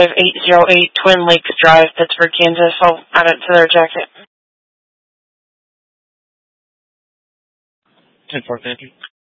5808 Twin Lakes Drive, Pittsburgh, Kansas. I'll add it to their jacket. 10-4, thank you.